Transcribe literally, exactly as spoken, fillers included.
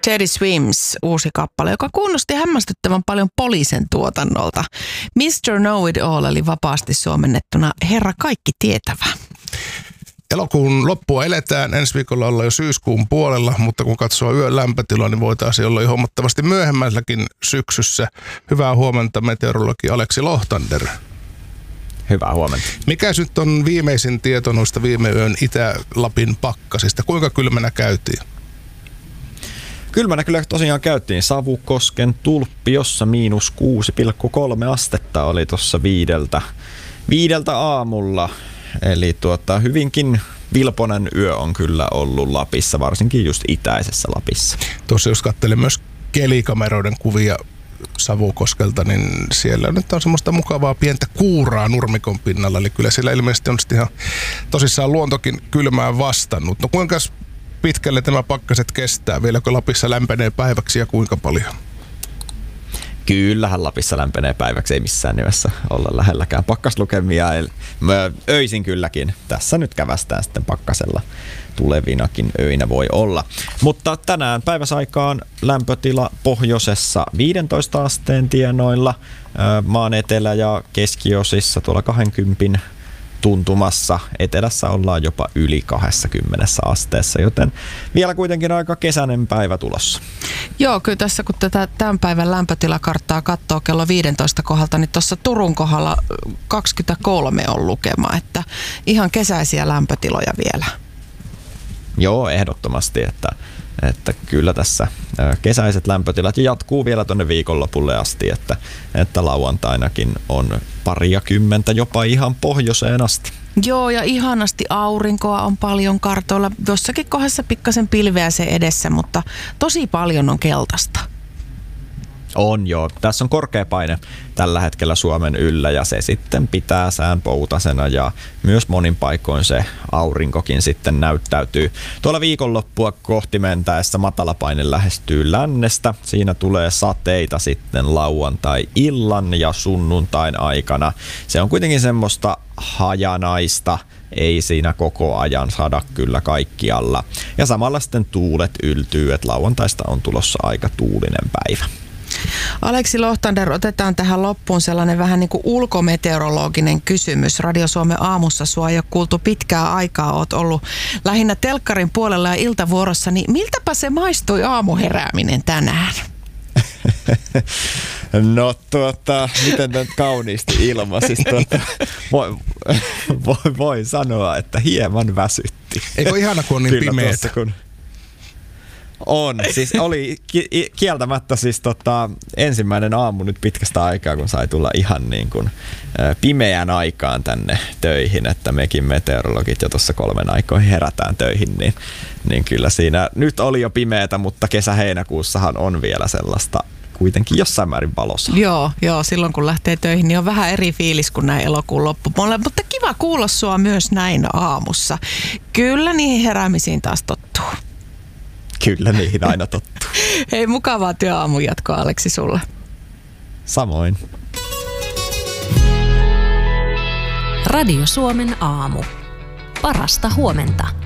Teddy Swims, uusi kappale, joka kuunnosti hämmästyttävän paljon Poliisen tuotannolta. mister Know It All, eli vapaasti suomennettuna Herra kaikki tietävä. Elokuun loppua eletään, ensi viikolla ollaan jo syyskuun puolella, mutta kun katsoo yön lämpötilaa, niin voitaisiin olla jo huomattavasti myöhemmälläkin syksyssä. Hyvää huomenta, meteorologi Aleksi Lohtander. Hyvää huomenta. Mikä nyt on viimeisin tieto noista viime yön Itä-Lapin pakkasista? Kuinka kylmänä käytiin? Kylmänä kyllä tosiaan käytiin Savukosken Tulppiossa miinus kuusi pilkku kolme astetta oli tuossa viideltä, viideltä aamulla. Eli tuota, hyvinkin vilponen yö on kyllä ollut Lapissa, varsinkin just itäisessä Lapissa. Tuossa jos katselin myös kelikameroiden kuvia Savukoskelta, niin siellä nyt on semmoista mukavaa pientä kuuraa nurmikon pinnalla. Eli kyllä siellä ilmeisesti on ihan tosissaan luontokin kylmään vastannut. No kuinka pitkälle tämä pakkaset kestää? Vieläkö Lapissa lämpenee päiväksi ja kuinka paljon? Kyllähän Lapissa lämpenee päiväksi, ei missään nimessä olla lähelläkään pakkaslukemia. Öisin kylläkin. Tässä nyt kävästään sitten pakkasella tulevinakin öinä voi olla. Mutta tänään päiväsaikaan lämpötila pohjoisessa viidentoista asteen tienoilla, maan etelä- ja keskiosissa tuolla kaksikymmentä tuntumassa. Etelässä ollaan jopa yli kaksikymmentä asteessa, joten vielä kuitenkin aika kesäinen päivä tulossa. Joo, kyllä tässä kun tätä tämän päivän lämpötilakarttaa katsoo kello viisitoista kohdalta, niin tuossa Turun kohdalla kaksikymmentäkolme on lukema, että ihan kesäisiä lämpötiloja vielä. Joo, ehdottomasti, että, että kyllä tässä kesäiset lämpötilat jatkuu vielä tuonne viikonlopulle asti, että, että lauantainakin on paria kymmentä jopa ihan pohjoiseen asti. Joo, ja ihanasti aurinkoa on paljon kartoilla. Jossakin kohdassa pikkasen pilveä se edessä, mutta tosi paljon on keltaista. On joo. Tässä on korkea paine tällä hetkellä Suomen yllä ja se sitten pitää sään poutasena ja myös monin paikoin se aurinkokin sitten näyttäytyy. Tuolla viikonloppua kohti mentäessä matalapaine lähestyy lännestä. Siinä tulee sateita sitten lauantai-illan ja sunnuntain aikana. Se on kuitenkin semmoista hajanaista, ei siinä koko ajan sada kyllä kaikkialla. Ja samalla sitten tuulet yltyy, että lauantaista on tulossa aika tuulinen päivä. Aleksi Lohtander, otetaan tähän loppuun sellainen vähän niin kuin ulkometeorologinen kysymys. Radio Suomen aamussa sua ei ole kuultu pitkää aikaa, oot ollut lähinnä telkkarin puolella ja iltavuorossa, niin miltäpä se maistui aamuherääminen tänään? No tuota, miten nyt kauniisti ilmaisis, tuota, voi, voi, voi sanoa, että hieman väsytti. Eikö ihana, kun on niin pimeätä? Kun on, siis oli ki- kieltämättä siis tota, ensimmäinen aamu nyt pitkästä aikaa, kun sai tulla ihan niin kuin ä, pimeän aikaan tänne töihin, että mekin meteorologit jo tuossa kolmen aikoihin herätään töihin, niin, niin kyllä siinä nyt oli jo pimeätä, mutta kesä-heinäkuussahan on vielä sellaista kuitenkin jossain määrin valossa. Joo, joo, silloin kun lähtee töihin, niin on vähän eri fiilis kuin näin elokuun loppupuolella, mutta kiva kuulla sua myös näin aamussa. Kyllä niihin heräämisiin taas tottuu. Kyllä niihin aina tottuu. Hei, mukavaa työaamun jatkoa, Aleksi, sulle. Samoin. Radio Suomen aamu. Parasta huomenta.